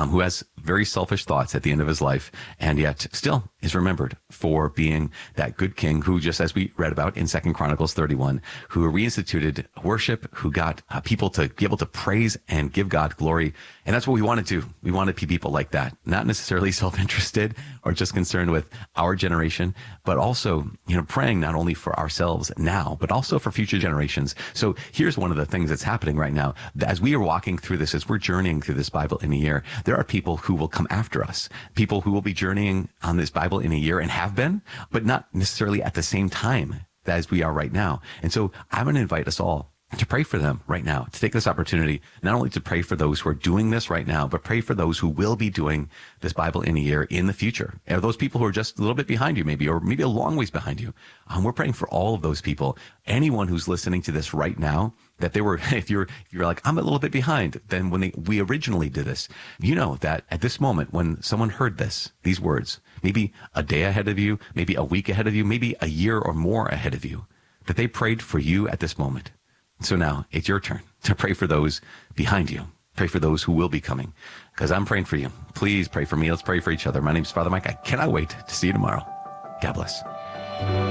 who has very selfish thoughts at the end of his life, and yet still is remembered for being that good king who, just as we read about in 2 Chronicles 31, who reinstituted worship, who got people to be able to praise and give God glory. And that's what we want to do. We want to be people like that, not necessarily self-interested or just concerned with our generation, but also, praying not only for ourselves now, but also for future generations. So here's one of the things that's happening right now. As we are walking through this, as we're journeying through this Bible in a year, there are people who will come after us, people who will be journeying on this Bible in a year and have been, but not necessarily at the same time as we are right now. And so I'm going to invite us all to pray for them right now, to take this opportunity, not only to pray for those who are doing this right now, but pray for those who will be doing this Bible in a year in the future. And those people who are just a little bit behind you, maybe, or maybe a long ways behind you. We're praying for all of those people. Anyone who's listening to this right now, that they were, if you're like, I'm a little bit behind, then when we originally did this, you know that at this moment, when someone heard these words, maybe a day ahead of you, maybe a week ahead of you, maybe a year or more ahead of you, that they prayed for you at this moment. So now it's your turn to pray for those behind you. Pray for those who will be coming, because I'm praying for you. Please pray for me. Let's pray for each other. My name is Father Mike. I cannot wait to see you tomorrow. God bless.